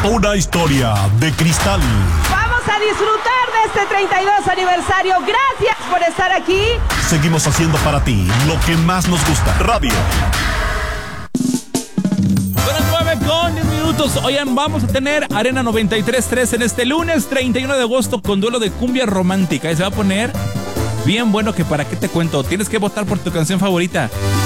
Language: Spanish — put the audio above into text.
Una historia de cristal. Vamos a disfrutar de este 32 aniversario. Gracias por estar aquí. Seguimos haciendo para ti lo que más nos gusta. Radio. Son las 9:10. Oigan, vamos a tener Arena 93.3 en este lunes 31 de agosto con duelo de cumbia romántica. Y se va a poner bien bueno, que para qué te cuento. Tienes que votar por tu canción favorita.